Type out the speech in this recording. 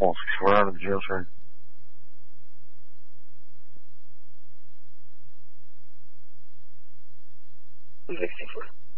Wants to swear out of the jail, sir. I'm 64.